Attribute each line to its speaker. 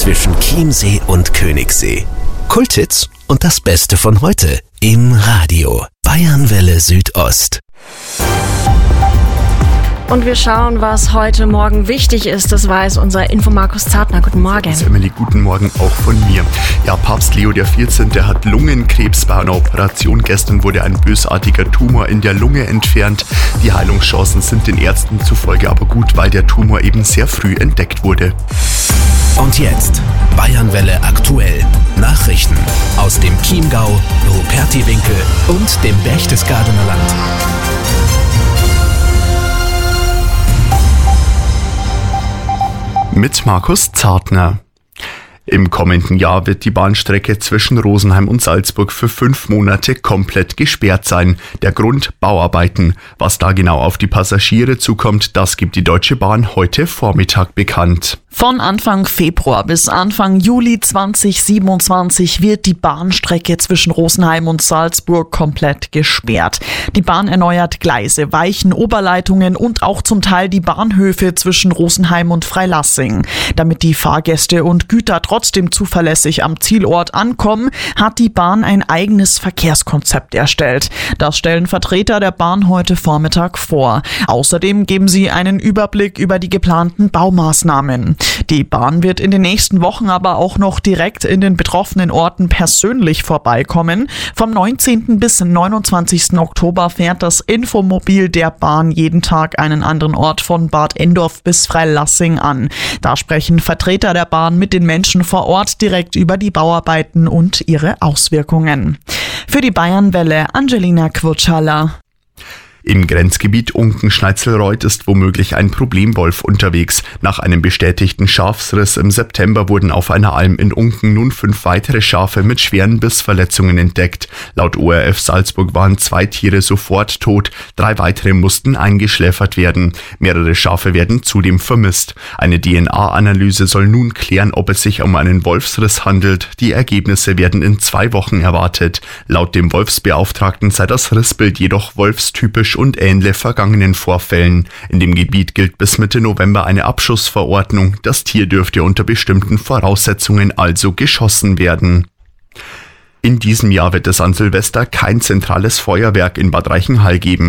Speaker 1: zwischen Chiemsee und Königssee. Kulthits und das Beste von heute im Radio. Bayernwelle Südost.
Speaker 2: Und wir schauen, was heute Morgen wichtig ist. Das weiß unser Info-Markus Zartner. Guten Morgen.
Speaker 3: Emily, guten Morgen auch von mir. Ja, Papst Leo XIV. Hat Lungenkrebs. Bei einer Operation gestern wurde ein bösartiger Tumor in der Lunge entfernt. Die Heilungschancen sind den Ärzten zufolge aber gut, weil der Tumor eben sehr früh entdeckt wurde.
Speaker 1: Und jetzt Bayernwelle aktuell. Nachrichten aus dem Chiemgau, Rupertiwinkel und dem Berchtesgadener Land.
Speaker 3: Mit Markus Zartner. Im kommenden Jahr wird die Bahnstrecke zwischen Rosenheim und Salzburg für 5 Monate komplett gesperrt sein. Der Grund: Bauarbeiten. Was da genau auf die Passagiere zukommt, das gibt die Deutsche Bahn heute Vormittag bekannt.
Speaker 4: Von Anfang Februar bis Anfang Juli 2027 wird die Bahnstrecke zwischen Rosenheim und Salzburg komplett gesperrt. Die Bahn erneuert Gleise, Weichen, Oberleitungen und auch zum Teil die Bahnhöfe zwischen Rosenheim und Freilassing. Damit die Fahrgäste und Güter trotzdem zuverlässig am Zielort ankommen, hat die Bahn ein eigenes Verkehrskonzept erstellt. Das stellen Vertreter der Bahn heute Vormittag vor. Außerdem geben sie einen Überblick über die geplanten Baumaßnahmen. Die Bahn wird in den nächsten Wochen aber auch noch direkt in den betroffenen Orten persönlich vorbeikommen. Vom 19. bis 29. Oktober fährt das Infomobil der Bahn jeden Tag einen anderen Ort von Bad Endorf bis Freilassing an. Da sprechen Vertreter der Bahn mit den Menschen vor Ort direkt über die Bauarbeiten und ihre Auswirkungen. Für die Bayernwelle Angelina Quutschala.
Speaker 3: Im Grenzgebiet Unken-Schneizelreuth ist womöglich ein Problemwolf unterwegs. Nach einem bestätigten Schafsriss im September wurden auf einer Alm in Unken nun 5 weitere Schafe mit schweren Bissverletzungen entdeckt. Laut ORF Salzburg waren 2 Tiere sofort tot, 3 weitere mussten eingeschläfert werden. Mehrere Schafe werden zudem vermisst. Eine DNA-Analyse soll nun klären, ob es sich um einen Wolfsriss handelt. Die Ergebnisse werden in 2 Wochen erwartet. Laut dem Wolfsbeauftragten sei das Rissbild jedoch wolfstypisch und ähnle vergangenen Vorfällen. In dem Gebiet gilt bis Mitte November eine Abschussverordnung. Das Tier dürfte unter bestimmten Voraussetzungen also geschossen werden. In diesem Jahr wird es an Silvester kein zentrales Feuerwerk in Bad Reichenhall geben.